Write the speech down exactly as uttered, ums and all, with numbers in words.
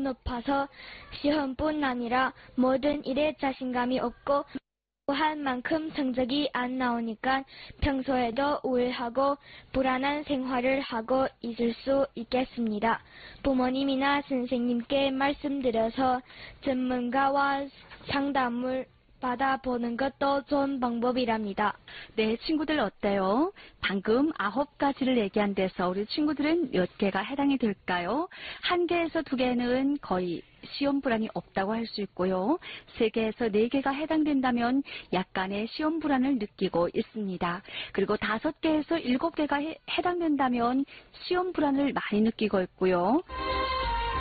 높아서 시험뿐 아니라 모든 일에 자신감이 없고 한 만큼 성적이 안 나오니까 평소에도 우울하고 불안한 생활을 하고 있을 수 있겠습니다. 부모님이나 선생님께 말씀드려서 전문가와 상담을 받아보는 것도 좋은 방법이랍니다. 네, 친구들 어때요? 방금 아홉 가지를 얘기한 데서 우리 친구들은 몇 개가 해당이 될까요? 한 개에서 두 개는 거의 시험 불안이 없다고 할 수 있고요. 세 개에서 네 개가 해당된다면 약간의 시험 불안을 느끼고 있습니다. 그리고 다섯 개에서 일곱 개가 해, 해당된다면 시험 불안을 많이 느끼고 있고요.